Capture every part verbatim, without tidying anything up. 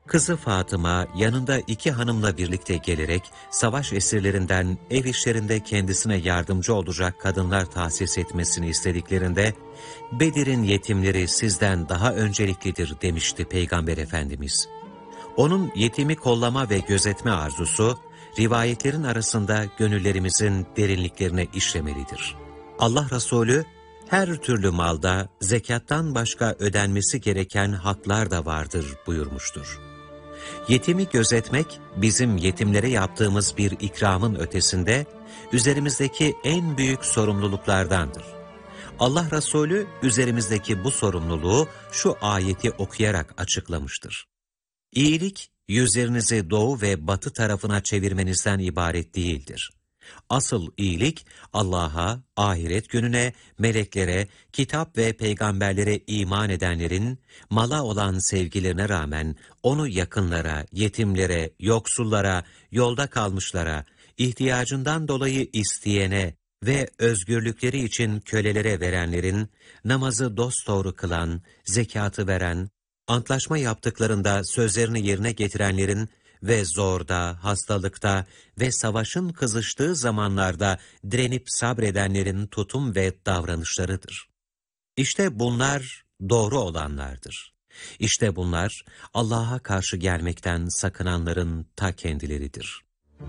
Kızı Fatıma yanında iki hanımla birlikte gelerek savaş esirlerinden ev işlerinde kendisine yardımcı olacak kadınlar tahsis etmesini istediklerinde Bedir'in yetimleri sizden daha önceliklidir demişti Peygamber Efendimiz. Onun yetimi kollama ve gözetme arzusu rivayetlerin arasında gönüllerimizin derinliklerine işlemelidir. Allah Resulü her türlü malda zekattan başka ödenmesi gereken haklar da vardır buyurmuştur. Yetimi gözetmek, bizim yetimlere yaptığımız bir ikramın ötesinde, üzerimizdeki en büyük sorumluluklardandır. Allah Resulü, üzerimizdeki bu sorumluluğu şu ayeti okuyarak açıklamıştır. İyilik, yüzlerinizi doğu ve batı tarafına çevirmenizden ibaret değildir. Asıl iyilik, Allah'a, ahiret gününe, meleklere, kitap ve peygamberlere iman edenlerin, mala olan sevgilerine rağmen onu yakınlara, yetimlere, yoksullara, yolda kalmışlara, ihtiyacından dolayı isteyene ve özgürlükleri için kölelere verenlerin, namazı dosdoğru kılan, zekatı veren, antlaşma yaptıklarında sözlerini yerine getirenlerin ve zorda, hastalıkta ve savaşın kızıştığı zamanlarda direnip sabredenlerin tutum ve davranışlarıdır. İşte bunlar doğru olanlardır. İşte bunlar Allah'a karşı gelmekten sakınanların ta kendileridir.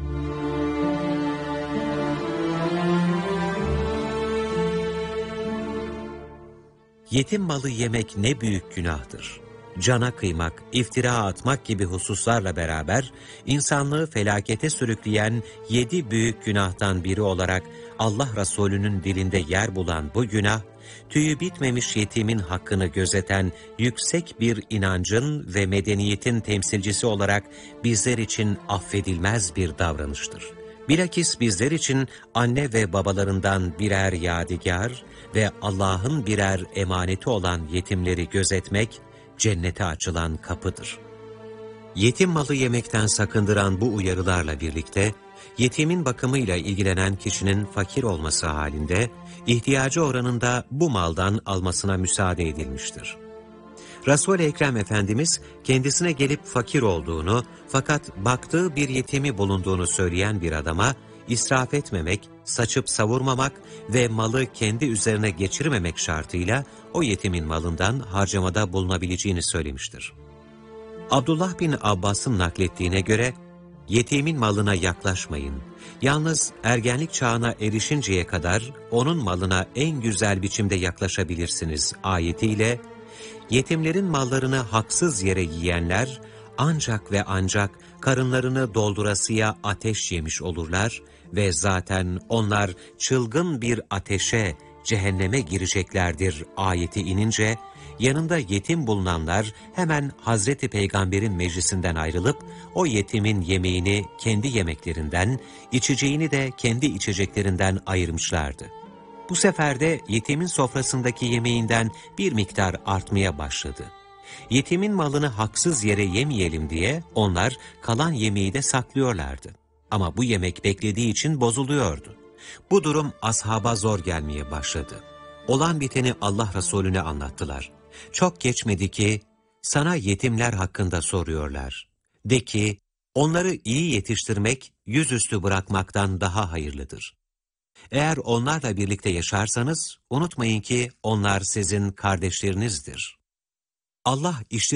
Yetim malı yemek ne büyük günahtır. Cana kıymak, iftira atmak gibi hususlarla beraber insanlığı felakete sürükleyen yedi büyük günahtan biri olarak Allah Resulü'nün dilinde yer bulan bu günah, tüyü bitmemiş yetimin hakkını gözeten yüksek bir inancın ve medeniyetin temsilcisi olarak bizler için affedilmez bir davranıştır. Bilakis bizler için anne ve babalarından birer yadigar ve Allah'ın birer emaneti olan yetimleri gözetmek, cennete açılan kapıdır. Yetim malı yemekten sakındıran bu uyarılarla birlikte, yetimin bakımıyla ilgilenen kişinin fakir olması halinde, ihtiyacı oranında bu maldan almasına müsaade edilmiştir. Resul-i Ekrem Efendimiz, kendisine gelip fakir olduğunu, fakat baktığı bir yetimi bulunduğunu söyleyen bir adama, israf etmemek, saçıp savurmamak ve malı kendi üzerine geçirmemek şartıyla o yetimin malından harcamada bulunabileceğini söylemiştir. Abdullah bin Abbas'ın naklettiğine göre, yetimin malına yaklaşmayın, yalnız ergenlik çağına erişinceye kadar onun malına en güzel biçimde yaklaşabilirsiniz ayetiyle, yetimlerin mallarını haksız yere yiyenler, ancak ve ancak karınlarını doldurasıya ateş yemiş olurlar ve zaten onlar çılgın bir ateşe, cehenneme gireceklerdir ayeti inince, yanında yetim bulunanlar hemen Hazreti Peygamber'in meclisinden ayrılıp, o yetimin yemeğini kendi yemeklerinden, içeceğini de kendi içeceklerinden ayırmışlardı. Bu sefer de yetimin sofrasındaki yemeğinden bir miktar artmaya başladı. Yetimin malını haksız yere yemeyelim diye onlar kalan yemeği de saklıyorlardı. Ama bu yemek beklediği için bozuluyordu. Bu durum ashaba zor gelmeye başladı. Olan biteni Allah Resulüne anlattılar. Çok geçmedi ki, sana yetimler hakkında soruyorlar. De ki, onları iyi yetiştirmek, yüzüstü bırakmaktan daha hayırlıdır. Eğer onlarla birlikte yaşarsanız, unutmayın ki onlar sizin kardeşlerinizdir. Allah işte